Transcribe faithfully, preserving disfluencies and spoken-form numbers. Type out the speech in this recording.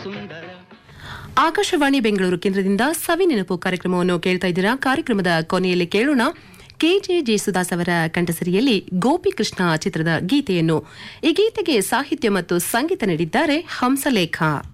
ಆಕಾಶವಾಣಿ ಬೆಂಗಳೂರು ಕೇಂದ್ರದಿಂದ ಸವಿ ನೆನಪು ಕಾರ್ಯಕ್ರಮವನ್ನು ಕೇಳ್ತಾ ಇದ್ದೀರಾ. ಕಾರ್ಯಕ್ರಮದ ಕೊನೆಯಲ್ಲಿ ಕೇಳೋಣ ಕೆಜೆ ಜೇಸುದಾಸ್ ಅವರ ಕಂಠಸಿರಿಯಲ್ಲಿ ಗೋಪಿಕೃಷ್ಣ ಚಿತ್ರದ ಗೀತೆಯನ್ನು. ಈ ಗೀತೆಗೆ ಸಾಹಿತ್ಯ ಮತ್ತು ಸಂಗೀತ ನೀಡಿದ್ದಾರೆ ಹಂಸಲೇಖ.